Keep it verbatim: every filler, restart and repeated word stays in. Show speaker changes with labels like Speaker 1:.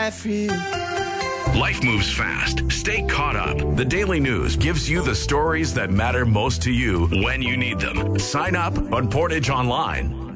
Speaker 1: life for you.
Speaker 2: Life moves fast. Stay caught up. The Daily News gives you the stories that matter most to you when you need them. Sign up on Portage Online.